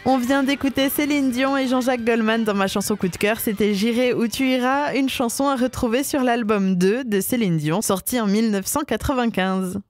On vient d'écouter Céline Dion et Jean-Jacques Goldman dans ma chanson coup de cœur. C'était J'irai où tu iras, une chanson à retrouver sur l'album 2 de Céline Dion, sorti en 1995.